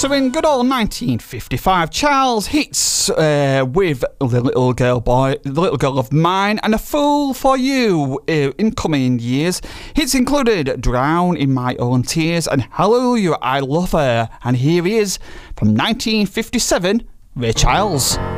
So in good old 1955, Charles hits with the little girl of mine, and A Fool for You in coming years. Hits included Drown in My Own Tears and Hallelujah, I Love Her. And here he is from 1957, Ray Charles.